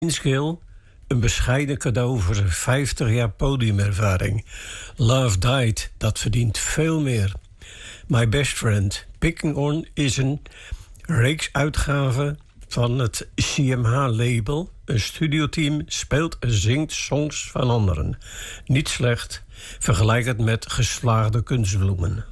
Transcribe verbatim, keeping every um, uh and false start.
Gill, een bescheiden cadeau voor zijn vijftig jaar podiumervaring. Love Died, dat verdient veel meer. My Best Friend, Picking On, is een reeksuitgave van het C M H-label. Een studioteam speelt en zingt songs van anderen. Niet slecht, vergelijk het met geslaagde kunstbloemen.